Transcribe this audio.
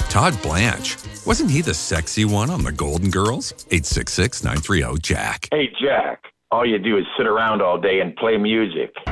Todd Blanche. Wasn't he the sexy one on the Golden Girls? 866-930-JACK. Hey, Jack. All you do is sit around all day and play music.